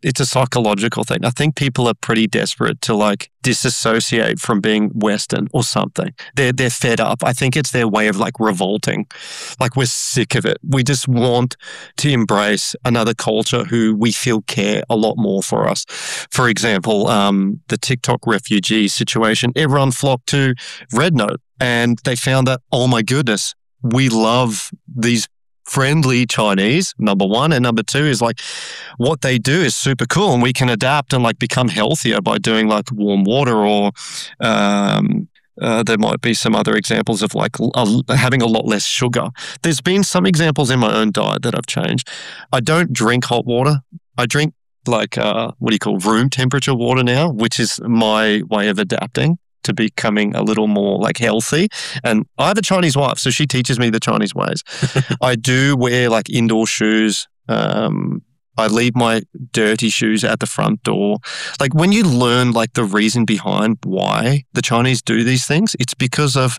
it's a psychological thing. I think people are pretty desperate to like disassociate from being Western or something. They're fed up. I think it's their way of like revolting. Like we're sick of it. We just want to embrace another culture who we feel care a lot more for us. For example, the TikTok refugee situation, everyone flocked to RedNote and they found that, oh my goodness, we love these friendly Chinese, number one. And number two is like what they do is super cool and we can adapt and like become healthier by doing like warm water or there might be some other examples of like having a lot less sugar. There's been some examples in my own diet that I've changed. I don't drink hot water. I drink like, room temperature water now, which is my way of adapting to becoming a little more like healthy. And I have a Chinese wife, so she teaches me the Chinese ways. I do wear like indoor shoes. I leave my dirty shoes at the front door. Like when you learn like the reason behind why the Chinese do these things, it's because of,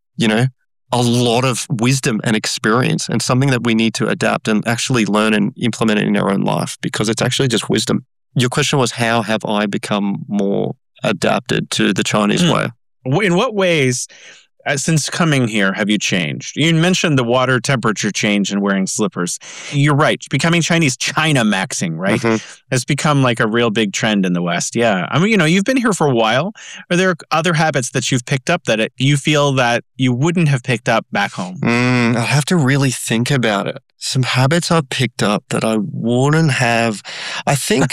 a lot of wisdom and experience and something that we need to adapt and actually learn and implement it in our own life because it's actually just wisdom. Your question was, how have I become more adapted to the Chinese way? In what ways, since coming here, have you changed? You mentioned the water temperature change and wearing slippers. You're right. Becoming Chinese, China maxing, right? Has become like a real big trend in the West. Yeah. I mean, you've been here for a while. Are there other habits that you've picked up that you feel that you wouldn't have picked up back home? I have to really think about it. Some habits I've picked up that I wouldn't have. I think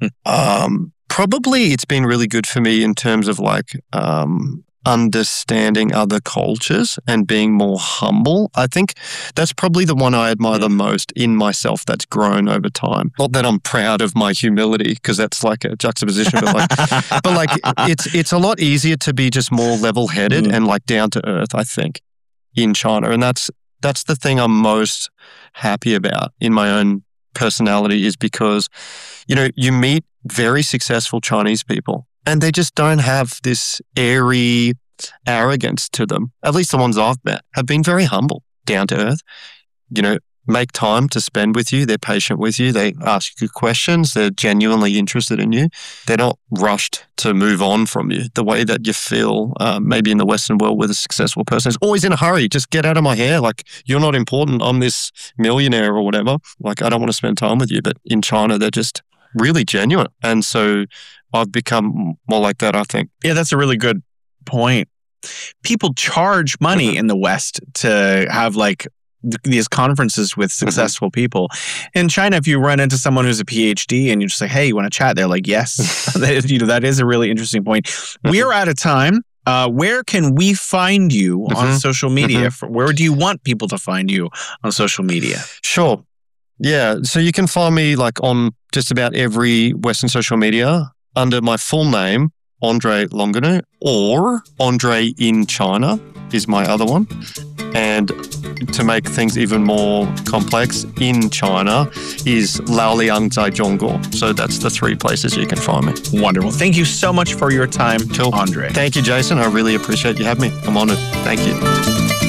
probably it's been really good for me in terms of like understanding other cultures and being more humble. I think that's probably the one I admire the most in myself that's grown over time. Not that I'm proud of my humility because that's like a juxtaposition, but like it's a lot easier to be just more level-headed and like down to earth, I think, in China. And that's the thing I'm most happy about in my own personality is because, you meet very successful Chinese people and they just don't have this airy arrogance to them. At least the ones I've met have been very humble, down to earth, make time to spend with you. They're patient with you. They ask you questions. They're genuinely interested in you. They're not rushed to move on from you the way that you feel maybe in the Western world with a successful person is always in a hurry. Just get out of my hair. Like, you're not important. I'm this millionaire or whatever. Like, I don't want to spend time with you. But in China, they're just really genuine. And so I've become more like that, I think. Yeah, that's a really good point. People charge money in the West to have like these conferences with successful people. In China, if you run into someone who's a PhD and you just say, hey, you want to chat? They're like, yes. That is a really interesting point. We are out of time. Where can we find you on social media? Where do you want people to find you on social media? Sure. Yeah. So you can find me like on just about every Western social media under my full name, Andre Longuenot, or Andre in China is my other one. And to make things even more complex, in China is Laoliang Zai Zhongguo. So that's the three places you can find me. Wonderful. Thank you so much for your time, Andre. Thank you, Jason. I really appreciate you having me. I'm honored. Thank you.